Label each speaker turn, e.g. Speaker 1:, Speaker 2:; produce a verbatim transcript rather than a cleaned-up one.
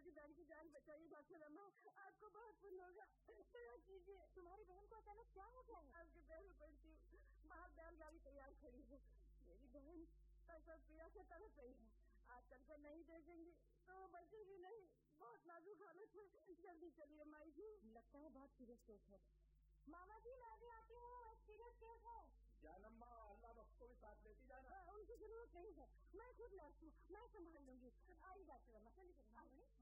Speaker 1: छोटी बहन की जान बचाइए डॉक्टर अम्मा, आपको बहुत पुण्य होगा। दया कीजिए।
Speaker 2: तुम्हारी बहन को अचानक क्या हो गया है?
Speaker 1: आपके पैर में पड़ती हूँ, बाहर बैलगाड़ी तैयार खड़ी है। मेरी बहन सब पीड़ा से तड़प रही है। आज चलकर नहीं देखेंगे तो बचेगी नहीं, बहुत नाजुक हालत है। जल्दी चलिए माई जी।
Speaker 2: लगता है बहुत सीरियस केस है। मामा जी मैं भी आती हूँ, सीरियस केस है।
Speaker 3: जानम्मा अल्लाह उसको भी साथ लेती जाना।
Speaker 1: उनकी जरूरत नहीं है, मैं खुद नर्स हूँ, मैं संभाल लूंगी। आई डॉक्टर अम्मा, चलिए।